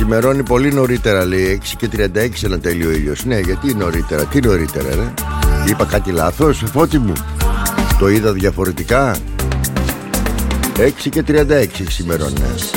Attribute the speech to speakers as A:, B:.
A: Ξημερώνει πολύ νωρίτερα, λέει. 6:36 ένα τέλειο ήλιος. Ναι, γιατί νωρίτερα, τι νωρίτερα, ρε? Είπα κάτι λάθος, Φώτη μου? Το είδα διαφορετικά? 6:36 ξημερώνει.